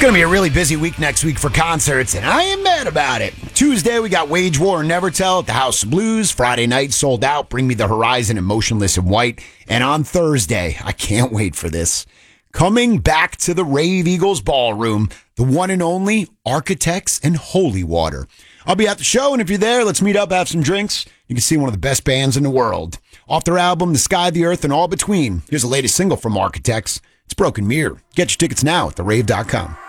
going to be a really busy week next week for concerts, and I am mad about it. Tuesday, we got Wage War and Nevertell at the House of Blues. Friday night, sold out. Bring Me the Horizon and Motionless in White. And on Thursday, I can't wait for this. Coming back to the Rave Eagles Ballroom, the one and only Architects and Holy Water. I'll be at the show, and if you're there, let's meet up, have some drinks. You can see one of the best bands in the world. Off their album, The Sky, the Earth, and All Between, here's the latest single from Architects. It's Broken Mirror. Get your tickets now at therave.com.